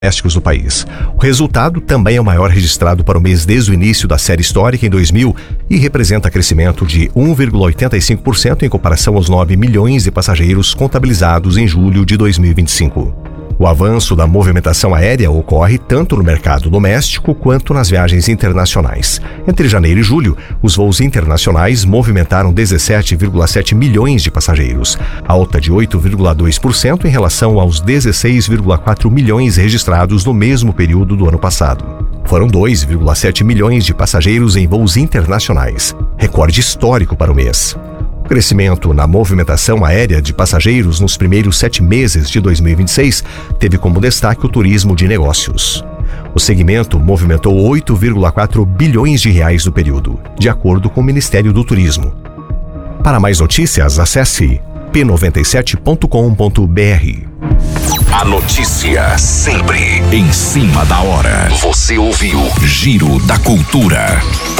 domésticos do país. O resultado também é o maior registrado para o mês desde o início da série histórica em 2000 e representa crescimento de 1,85% em comparação aos 9 milhões de passageiros contabilizados em julho de 2025. O avanço da movimentação aérea ocorre tanto no mercado doméstico quanto nas viagens internacionais. Entre janeiro e julho, os voos internacionais movimentaram 17,7 milhões de passageiros, alta de 8,2% em relação aos 16,4 milhões registrados no mesmo período do ano passado. Foram 2,7 milhões de passageiros em voos internacionais, recorde histórico para o mês. O crescimento na movimentação aérea de passageiros nos primeiros 7 meses de 2026 teve como destaque o turismo de negócios. O segmento movimentou 8,4 bilhões de reais no período, de acordo com o Ministério do Turismo. Para mais notícias, acesse p97.com.br. A notícia sempre em cima da hora. Você ouviu Giro da Cultura.